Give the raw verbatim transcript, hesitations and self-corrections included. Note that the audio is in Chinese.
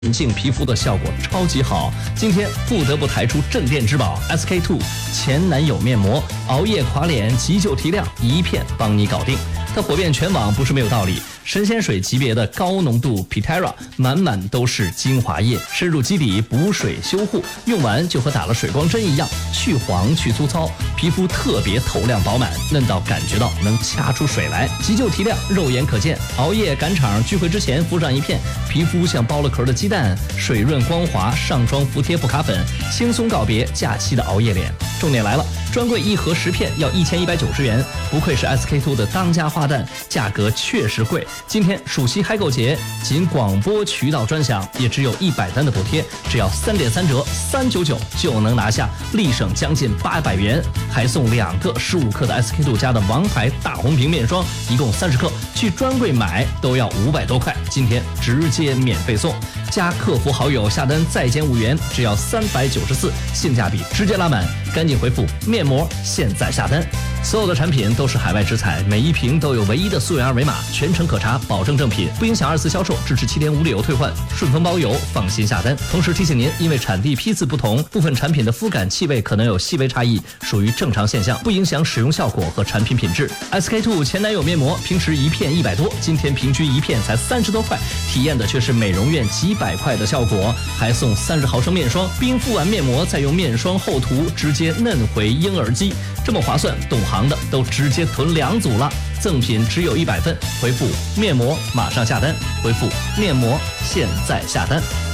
女性皮肤的效果超级好，今天不得不抬出镇店之宝 S K two 前男友面膜，熬夜垮脸急救提亮，一片帮你搞定。它火遍全网不是没有道理，神仙水级别的高浓度 Pitera 满满都是精华液，深入基底补水修护，用完就和打了水光针一样，去黄去粗糙，皮肤特别透亮饱满，嫩到感觉到能掐出水来，急救提亮，肉眼可见。熬夜赶场聚会之前敷上一片，皮肤像剥了壳的鸡蛋，水润光滑，上妆服帖不卡粉，轻松告别假期的熬夜脸。重点来了，专柜一盒十片要一千一百九十元，不愧是 S K two 的当家花旦，价格确实贵。今天暑期嗨购节，仅广播渠道专享，也只有一百单的补贴，只要三点三折，三九九就能拿下，立省将近八百元，还送两个十五克的 S K two 家的王牌大红瓶面霜，一共三十克，去专柜买都要五百多块，今天直接免费送。加客服好友下单再减五元，只要三百九十四，性价比直接拉满，赶紧回复面膜，现在下单。所有的产品都是海外直采，每一瓶都有唯一的溯源二维码，全程可查，保证正品，不影响二次销售，支持七天无理由退换，顺丰包邮，放心下单。同时提醒您，因为产地批次不同，部分产品的肤感气味可能有细微差异，属于正常现象，不影响使用效果和产品品质。S K two 前男友面膜平时一片一百多，今天平均一片才三十多块，体验的却是美容院几百块的效果，还送三十毫升面霜，冰敷完面膜再用面霜厚涂，直接嫩回婴儿肌，这么划算，懂行的都直接囤两组了。赠品只有一百份，回复面膜马上下单，回复面膜现在下单。